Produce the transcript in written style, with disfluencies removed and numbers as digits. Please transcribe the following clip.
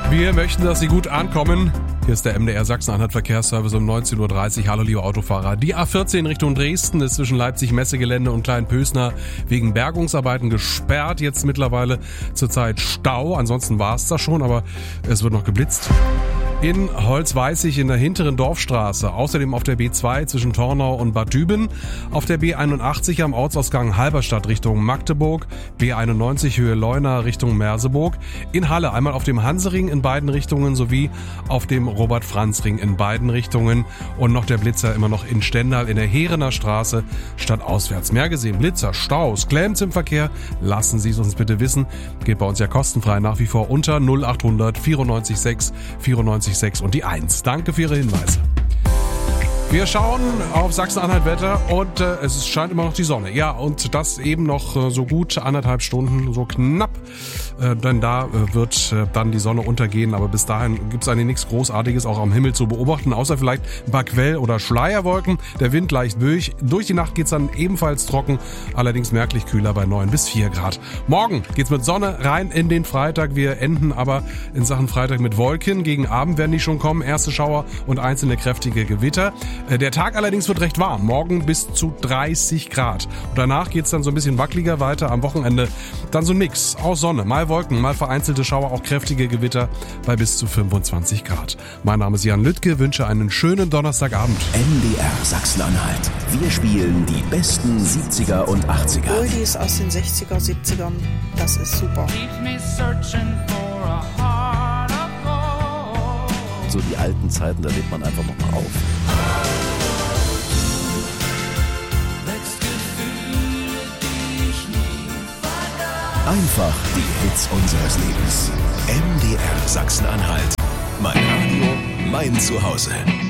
Wir möchten, dass Sie gut ankommen. Hier ist der MDR Sachsen-Anhalt Verkehrsservice um 19.30 Uhr. Hallo liebe Autofahrer. Die A14 Richtung Dresden ist zwischen Leipzig-Messegelände und Kleinpösner wegen Bergungsarbeiten gesperrt. Jetzt mittlerweile zurzeit Stau. Ansonsten war es das schon, aber es wird noch geblitzt. In Holzweißig in der hinteren Dorfstraße, außerdem auf der B2 zwischen Tornau und Bad Düben, auf der B81 am Ortsausgang Halberstadt Richtung Magdeburg, B91 Höhe Leuna Richtung Merseburg, in Halle einmal auf dem Hansering in beiden Richtungen sowie auf dem Robert-Franz-Ring in beiden Richtungen und noch der Blitzer immer noch in Stendal in der Heerener Straße stadtauswärts. Mehr gesehen, Blitzer, Staus, Claims im Verkehr, lassen Sie es uns bitte wissen. Geht bei uns ja kostenfrei nach wie vor unter 0800 94 6 94 6 und die 1. Danke für Ihre Hinweise. Wir schauen auf Sachsen-Anhalt Wetter und es scheint immer noch die Sonne. Ja, und das eben noch so gut 1,5 Stunden, so knapp. Denn da wird dann die Sonne untergehen. Aber bis dahin gibt es eigentlich nichts Großartiges auch am Himmel zu beobachten. Außer vielleicht ein paar Quell- oder Schleierwolken. Der Wind leicht böig. Durch die Nacht geht's dann ebenfalls trocken. Allerdings merklich kühler bei 9 bis 4 Grad. Morgen geht's mit Sonne rein in den Freitag. Wir enden aber in Sachen Freitag mit Wolken. Gegen Abend werden die schon kommen. Erste Schauer und einzelne kräftige Gewitter. Der Tag allerdings wird recht warm. Morgen bis zu 30 Grad. Und danach geht's dann so ein bisschen wackeliger weiter. Am Wochenende dann so ein Mix aus Sonne. Mal Wolken, mal vereinzelte Schauer, auch kräftige Gewitter bei bis zu 25 Grad. Mein Name ist Jan Lüttke, wünsche einen schönen Donnerstagabend. MDR Sachsen-Anhalt. Wir spielen die besten 70er und 80er. Oldies aus den 60er, 70ern. Das ist super. So die alten Zeiten, da lebt man einfach noch mal auf. Einfach die Hits unseres Lebens. MDR Sachsen-Anhalt. Mein Radio, mein Zuhause.